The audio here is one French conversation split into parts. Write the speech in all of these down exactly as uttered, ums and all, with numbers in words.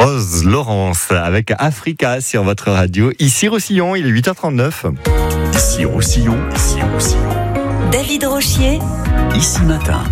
Rose Laurence avec Africa sur votre radio. Ici Roussillon, il est huit heures trente-neuf. Ici Roussillon, ici Roussillon. David Rochier, Ici Matin.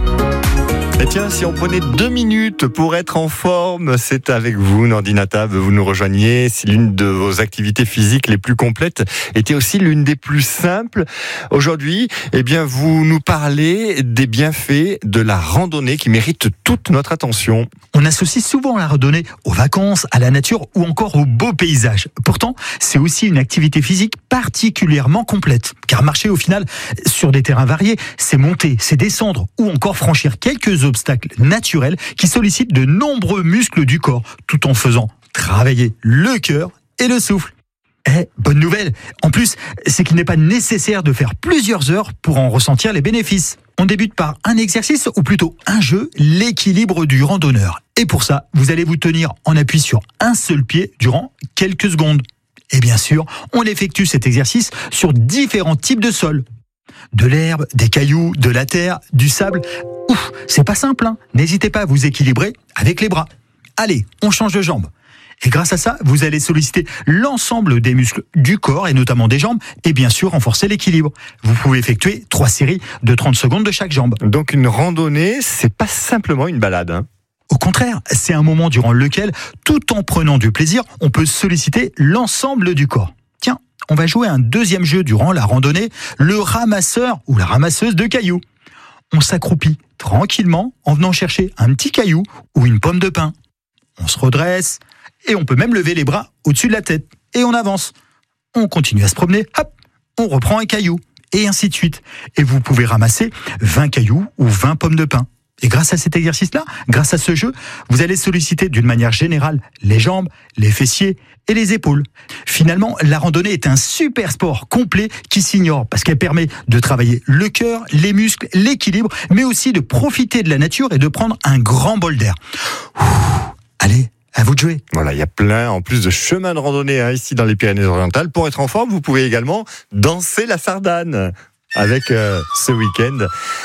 Et tiens, si on prenait deux minutes pour être en forme, c'est avec vous, Nordine Atab, vous nous rejoignez. Si l'une de vos activités physiques les plus complètes était aussi l'une des plus simples. Aujourd'hui, eh bien, vous nous parlez des bienfaits de la randonnée qui méritent toute notre attention. On associe souvent la randonnée aux vacances, à la nature ou encore aux beaux paysages. Pourtant, c'est aussi une activité physique particulièrement complète. Car marcher au final sur des terrains variés, c'est monter, c'est descendre ou encore franchir quelques obstacles naturels qui sollicitent de nombreux muscles du corps, tout en faisant travailler le cœur et le souffle. Eh, bonne nouvelle. En plus, c'est qu'il n'est pas nécessaire de faire plusieurs heures pour en ressentir les bénéfices. On débute par un exercice, ou plutôt un jeu, l'équilibre du randonneur. Et pour ça, vous allez vous tenir en appui sur un seul pied durant quelques secondes. Et bien sûr, on effectue cet exercice sur différents types de sols. De l'herbe, des cailloux, de la terre, du sable. Ouf, c'est pas simple, hein. N'hésitez pas à vous équilibrer avec les bras. Allez, on change de jambe. Et grâce à ça, vous allez solliciter l'ensemble des muscles du corps et notamment des jambes et bien sûr renforcer l'équilibre. Vous pouvez effectuer trois séries de trente secondes de chaque jambe. Donc une randonnée, c'est pas simplement une balade, hein. Au contraire, c'est un moment durant lequel, tout en prenant du plaisir, on peut solliciter l'ensemble du corps. Tiens, on va jouer un deuxième jeu durant la randonnée, le ramasseur ou la ramasseuse de cailloux. On s'accroupit tranquillement en venant chercher un petit caillou ou une pomme de pin. On se redresse et on peut même lever les bras au-dessus de la tête et on avance. On continue à se promener, hop, on reprend un caillou et ainsi de suite. Et vous pouvez ramasser vingt cailloux ou vingt pommes de pin. Et grâce à cet exercice-là, grâce à ce jeu, vous allez solliciter d'une manière générale les jambes, les fessiers et les épaules. Finalement, la randonnée est un super sport complet qui s'ignore parce qu'elle permet de travailler le cœur, les muscles, l'équilibre, mais aussi de profiter de la nature et de prendre un grand bol d'air. Ouh, allez, à vous de jouer. Voilà, il y a plein, en plus de chemins de randonnée hein, ici dans les Pyrénées-Orientales. Pour être en forme, vous pouvez également danser la sardane avec euh, ce week-end.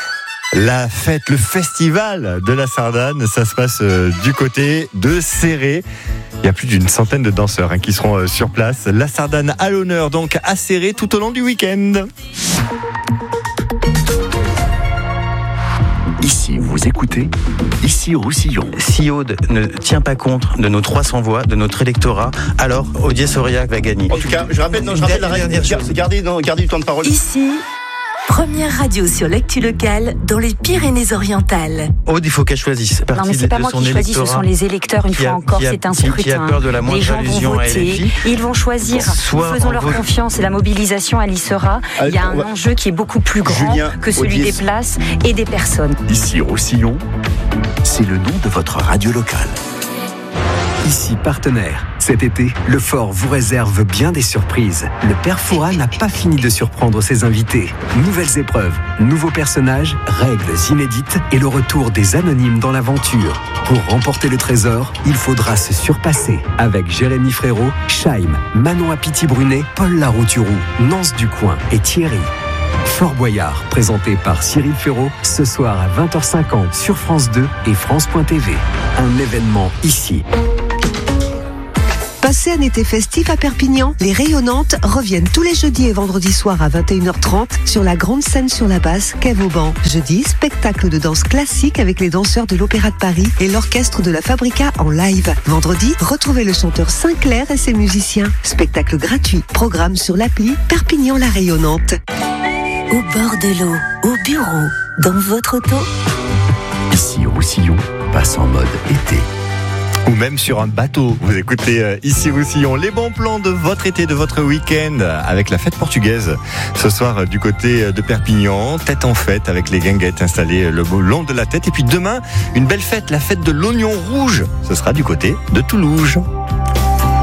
La fête, le festival de la sardane, ça se passe euh, du côté de Céré. Il y a plus d'une centaine de danseurs hein, qui seront euh, sur place. La sardane à l'honneur donc à Céré tout au long du week-end. Ici, vous écoutez, ici Roussillon. Si Aude ne tient pas compte de nos trois cents voix, de notre électorat, alors Audiès Aurillac va gagner. En tout cas, je rappelle, non, je rappelle la règle, gardez, non, gardez du temps de parole. ici, première radio sur l'actu locale dans les Pyrénées-Orientales. Aude, il faut qu'elle choisisse. Non, mais c'est pas moi qui choisis, ce sont les électeurs. Une Qui a- fois encore, qui a- c'est un qui- scrutin. qui a peur de la moindre les gens vont allusion à L F voter, I. ils vont choisir. Soit Nous faisons on leur vote- confiance et la mobilisation, elle y sera. Il y a on un va- enjeu qui est beaucoup plus grand Julien, que celui Audiès. des places et des personnes. Ici Roussillon, c'est le nom de votre radio locale. Ici partenaire. Cet été, le Fort vous réserve bien des surprises. Le Père Fouras n'a pas fini de surprendre ses invités. Nouvelles épreuves, nouveaux personnages, règles inédites et le retour des anonymes dans l'aventure. Pour remporter le trésor, il faudra se surpasser avec Jérémy Frérot, Chaim, Manon Apiti-Brunet, Paul Larouturou, Nance Ducoing et Thierry. Fort Boyard, présenté par Cyril Ferraud, ce soir à vingt heures cinquante sur France deux et France point T V. Un événement ici. Passez un été festif à Perpignan, les Rayonnantes reviennent tous les jeudis et vendredis soirs à vingt et une heures trente sur la grande scène sur la Basse, quai Vauban. Jeudi, spectacle de danse classique avec les danseurs de l'Opéra de Paris et l'orchestre de la Fabrica en live. Vendredi, retrouvez le chanteur Sinclair et ses musiciens. Spectacle gratuit. Programme sur l'appli Perpignan la Rayonnante. Au bord de l'eau, au bureau, dans votre auto. Ici Roussillon passe en mode été. Ou même sur un bateau. Vous écoutez euh, ici Roussillon, les bons plans de votre été, de votre week-end avec la fête portugaise. Ce soir euh, du côté de Perpignan, tête en fête avec les guinguettes installées le long de la tête. Et puis demain, une belle fête, la fête de l'oignon rouge. Ce sera du côté de Toulouse.